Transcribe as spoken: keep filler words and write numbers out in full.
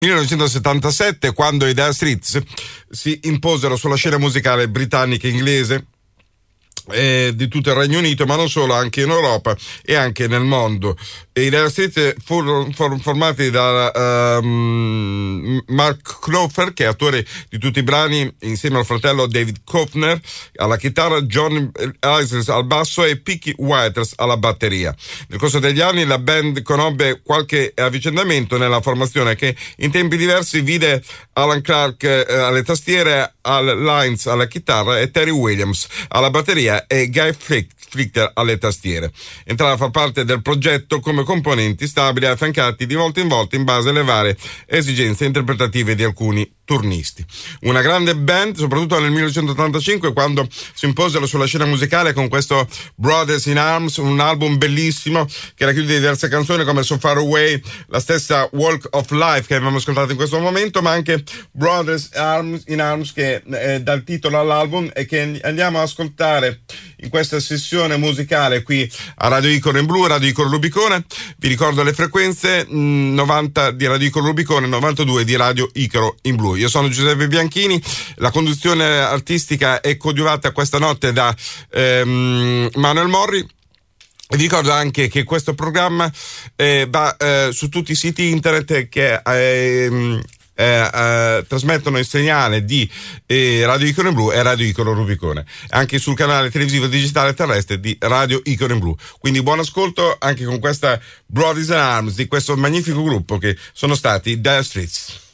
millenovecentosettantasette, quando i Dire Straits si imposero sulla scena musicale britannica e inglese eh, di tutto il Regno Unito, ma non solo, anche in Europa e anche nel mondo. E i Dire Straits furono for- formati da um, Mark Knopfler, che è autore di tutti i brani, insieme al fratello David Knopfler alla chitarra, John Isles al basso e Picky Whiters alla batteria. Nel corso degli anni la band conobbe qualche avvicendamento nella formazione, che in tempi diversi vide Alan Clark eh, alle tastiere, Al Lines alla chitarra e Terry Williams alla batteria e Guy Flick Flicker alle tastiere. Entrava a far parte del progetto come componenti stabili, affiancati di volta in volta in base alle varie esigenze interpretative di alcuni turnisti. Una grande band, soprattutto nel millenovecentottantacinque, quando si imposero sulla scena musicale con questo Brothers in Arms, un album bellissimo che racchiude diverse canzoni come So Far Away, la stessa Walk of Life che abbiamo ascoltato in questo momento, ma anche Brothers Arms in Arms, che eh, dà il titolo all'album e che andiamo a ascoltare in questa sessione musicale qui a Radio Icaro in Blu, Radio Icaro Rubicone. Vi ricordo le frequenze: mh, novanta di Radio Icaro Rubicone, novantadue di Radio Icaro in Blu. Io sono Giuseppe Bianchini, la conduzione artistica è coadiuvata questa notte da ehm, Manuel Morri. Vi ricordo anche che questo programma eh, va eh, su tutti i siti internet che ehm, Eh, eh, trasmettono il segnale di eh, Radio Icaro in Blu e Radio Icaro Rubicone, anche sul canale televisivo digitale terrestre di Radio Icaro in Blu. Quindi buon ascolto anche con questa Brothers in Arms di questo magnifico gruppo che sono stati Dire Straits.